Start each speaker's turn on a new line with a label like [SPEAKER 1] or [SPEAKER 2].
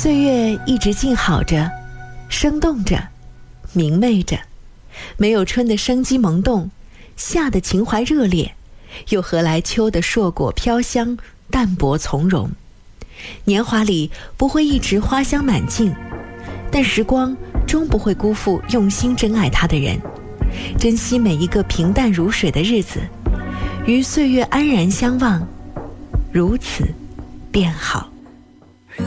[SPEAKER 1] 岁月一直静好着，生动着，明媚着，没有春的生机萌动，夏的情怀热烈，又何来秋的硕果飘香，淡泊从容。年华里不会一直花香满径，但时光终不会辜负用心珍爱它的人。珍惜每一个平淡如水的日子，与岁月安然相望，如此便好。